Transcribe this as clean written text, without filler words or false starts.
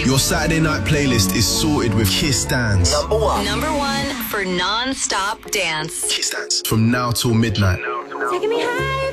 Your Saturday night playlist is sorted with Kiss Dance. Number one for non-stop dance. Kiss Dance. From now till midnight. Taking me high.